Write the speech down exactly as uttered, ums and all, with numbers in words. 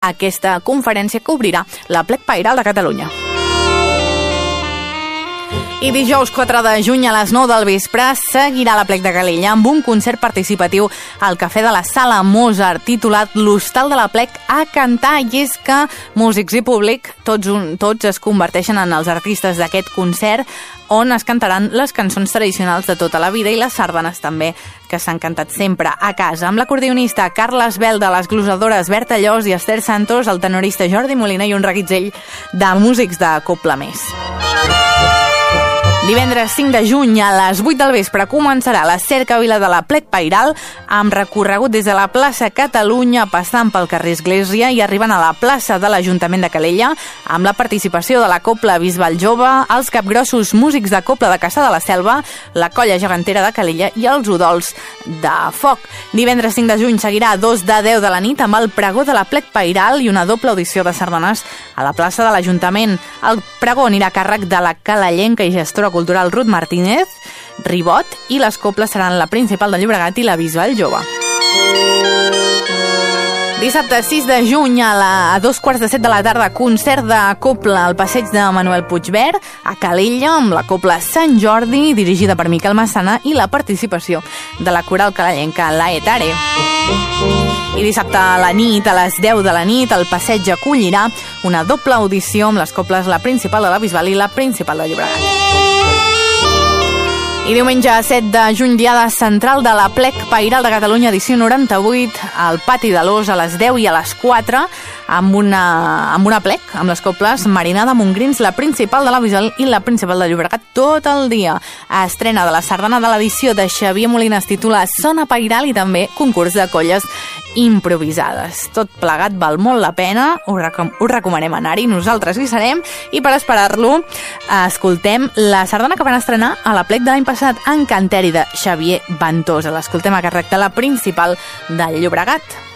aquesta conferència que obrirà l'Aplec Pairal de Catalunya. I dijous quatre de juny a les nou del vespre seguirà l'Aplec de Calella amb un concert participatiu al Cafè de la Sala Mozart titulat L'Hostal de l'Aplec a cantar, i és que músics i públic tots, un, tots es converteixen en els artistes d'aquest concert on es cantaran les cançons tradicionals de tota la vida i les sardanes també que s'han cantat sempre a casa, amb l'acordeonista Carles Belda, les glosadores Berta Llos i Esther Santos, el tenorista Jordi Molina i un reguitzell de músics de Cobla Més. Divendres cinc de juny a les vuit del vespre començarà la cercavila de l'Aplec Pairal amb recorregut des de la plaça Catalunya passant pel carrer Església i arribant a la plaça de l'Ajuntament de Calella amb la participació de la Cobla Bisbal Jove, els capgrossos músics de Cobla de Caçà de la Selva, la Colla Gegantera de Calella i els Udols de Foc. Divendres cinc de juny seguirà a dos de deu de la nit amb el pregó de l'Aplec Pairal i una doble audició de sardanes a la plaça de l'Ajuntament. El pregó anirà a càrrec de la calellenca i gestora cultural Ruth Martínez, Ribot, i les coples seran la Principal de Llobregat i la Bisbal Jove. Dissabte sis de juny a, la, a dos quarts de set de la tarda, concert de copla al passeig de Manuel Puigvert a Calella amb la copla Sant Jordi dirigida per Miquel Massana i la participació de la coral calellenca La Etare. I dissabte a la nit, a les deu de la nit, el passeig acollirà una doble audició amb les coples La Principal de la Bisbal i la Principal de Llobregat. I diumenge set de juny, diada central de l'Aplec Pairal de Catalunya, edició noranta-vuit, al Pati de l'Ós a les deu i a les quatre, amb una, amb una aplec, amb les coples Marina de Montgrins, la Principal de la Bisbal i la Principal de Llobregat tot el dia. Estrena de la sardana de l'edició de Xavier Molina es titula Sona Pairal i també concurs de colles improvisades. Tot plegat val molt la pena, us, recom us recomanem anar-hi, nosaltres hi serem, i per esperar-lo escoltem la sardana que van estrenar a l'Aplec de l'any passat, Encanteri de Xavier Ventosa. L'escoltem a càrrec de la Principal de Llobregat.